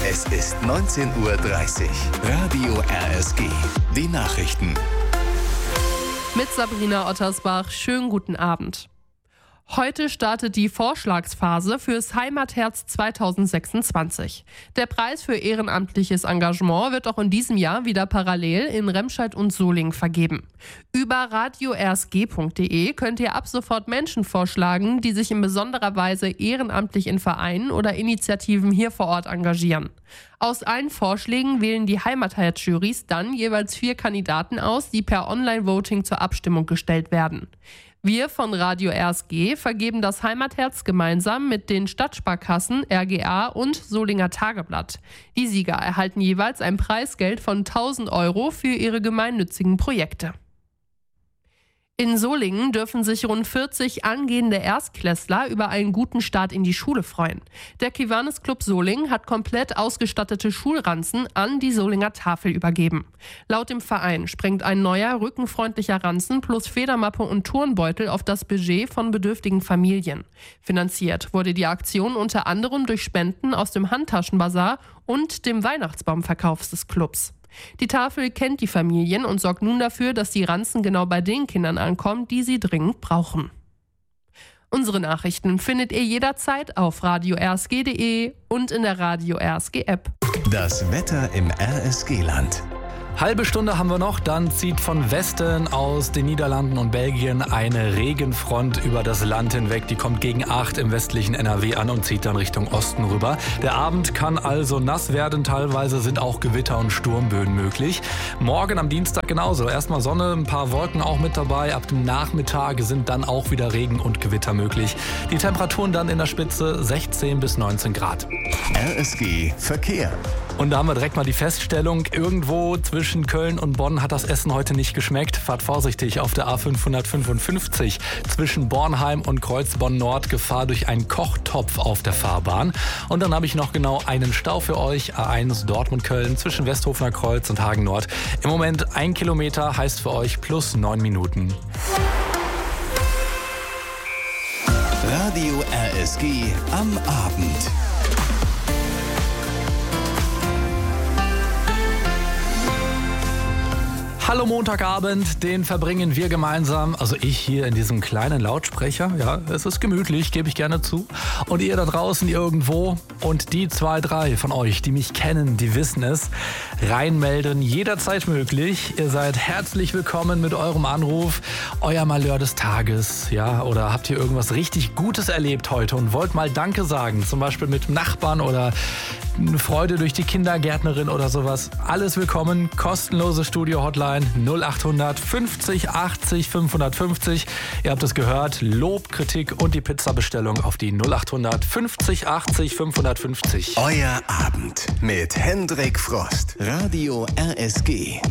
Es ist 19:30 Uhr. Radio RSG. Die Nachrichten. Mit Sabrina Ottersbach. Schönen guten Abend. Heute startet die Vorschlagsphase fürs Heimatherz 2026. Der Preis für ehrenamtliches Engagement wird auch in diesem Jahr wieder parallel in Remscheid und Solingen vergeben. Über radiorsg.de könnt ihr ab sofort Menschen vorschlagen, die sich in besonderer Weise ehrenamtlich in Vereinen oder Initiativen hier vor Ort engagieren. Aus allen Vorschlägen wählen die Heimatherz-Jurys dann jeweils 4 Kandidaten aus, die per Online-Voting zur Abstimmung gestellt werden. Wir von Radio RSG vergeben das Heimatherz gemeinsam mit den Stadtsparkassen, RGA und Solinger Tageblatt. Die Sieger erhalten jeweils ein Preisgeld von 1.000 € für ihre gemeinnützigen Projekte. In Solingen dürfen sich rund 40 angehende Erstklässler über einen guten Start in die Schule freuen. Der Kiwanis Club Solingen hat komplett ausgestattete Schulranzen an die Solinger Tafel übergeben. Laut dem Verein sprengt ein neuer, rückenfreundlicher Ranzen plus Federmappe und Turnbeutel auf das Budget von bedürftigen Familien. Finanziert wurde die Aktion unter anderem durch Spenden aus dem Handtaschenbasar und dem Weihnachtsbaumverkauf des Clubs. Die Tafel kennt die Familien und sorgt nun dafür, dass die Ranzen genau bei den Kindern ankommen, die sie dringend brauchen. Unsere Nachrichten findet ihr jederzeit auf radiorsg.de und in der Radio RSG App. Das Wetter im RSG-Land. Halbe Stunde haben wir noch, dann zieht von Westen aus den Niederlanden und Belgien eine Regenfront über das Land hinweg. Die kommt gegen 8 im westlichen NRW an und zieht dann Richtung Osten rüber. Der Abend kann also nass werden, teilweise sind auch Gewitter und Sturmböen möglich. Morgen am Dienstag genauso. Erstmal Sonne, ein paar Wolken auch mit dabei. Ab dem Nachmittag sind dann auch wieder Regen und Gewitter möglich. Die Temperaturen dann in der Spitze 16 bis 19 Grad. RSG Verkehr. Und da haben wir direkt mal die Feststellung, irgendwo zwischen Köln und Bonn hat das Essen heute nicht geschmeckt. Fahrt vorsichtig auf der A555 zwischen Bornheim und Kreuzbonn-Nord, Gefahr durch einen Kochtopf auf der Fahrbahn. Und dann habe ich noch genau einen Stau für euch, A1 Dortmund-Köln zwischen Westhofener Kreuz und Hagen-Nord. Im Moment 1 Kilometer heißt für euch plus 9 Minuten. Radio RSG am Abend. Hallo Montagabend, den verbringen wir gemeinsam, also ich hier in diesem kleinen Lautsprecher, ja, es ist gemütlich, gebe ich gerne zu, und ihr da draußen irgendwo und die 2, 3 von euch, die mich kennen, die wissen es, reinmelden, jederzeit möglich, ihr seid herzlich willkommen mit eurem Anruf, euer Malheur des Tages, ja, oder habt ihr irgendwas richtig Gutes erlebt heute und wollt mal Danke sagen, zum Beispiel mit Nachbarn oder eine Freude durch die Kindergärtnerin oder sowas. Alles willkommen, kostenlose Studio-Hotline 0800 50 80 550. Ihr habt es gehört, Lob, Kritik und die Pizzabestellung auf die 0800 50 80 550. Euer Abend mit Hendrik Frost. Radio RSG.